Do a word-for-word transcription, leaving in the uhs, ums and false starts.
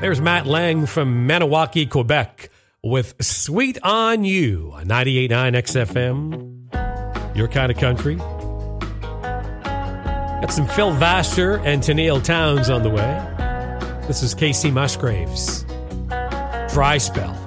There's Matt Lang from Maniwaki, Quebec with Sweet on You on ninety-eight point nine X F M. Your kind of country. Got some Phil Vassar and Tennille Towns on the way. This is Casey Musgraves. Dry Spell.